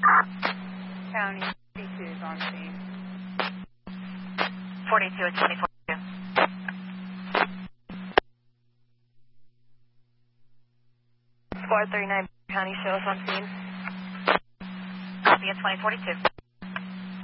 County 42 is on scene. 42 is 2042. Squad 39 County, show us on scene. Copy at 2042.